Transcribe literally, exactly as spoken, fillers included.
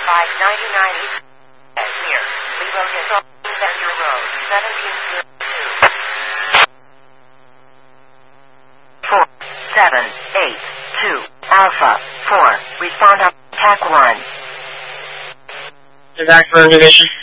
five ninety-nine East near Levo Hill, Center Road, seventeen oh two. four seven eight two Alpha four. Respond up. Tac one. Back for information.